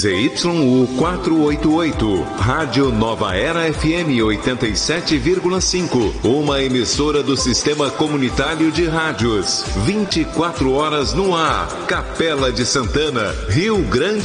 ZYU 488, Rádio Nova Era FM 87,5, uma emissora do Sistema Comunitário de Rádios, 24 horas no ar, Capela de Santana, Rio Grande